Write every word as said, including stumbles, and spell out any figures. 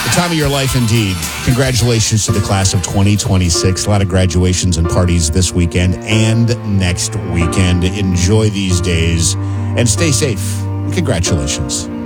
The time of your life, indeed. Congratulations to the class of twenty twenty-six. A lot of graduations and parties this weekend and next weekend. Enjoy these days and stay safe. Congratulations.